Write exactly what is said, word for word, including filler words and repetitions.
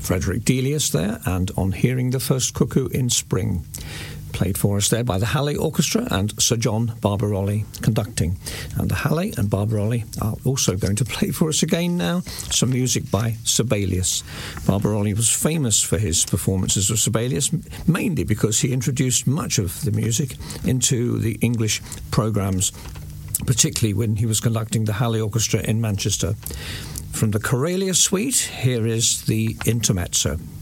Frederick Delius there, and On Hearing the First Cuckoo in Spring. Played for us there by the Halle Orchestra and Sir John Barbirolli conducting. And the Halle and Barbirolli are also going to play for us again now some music by Sibelius. Barbirolli was famous for his performances of Sibelius, mainly because he introduced much of the music into the English programmes, particularly when he was conducting the Halle Orchestra in Manchester. From the Corelia Suite, here is the Intermezzo.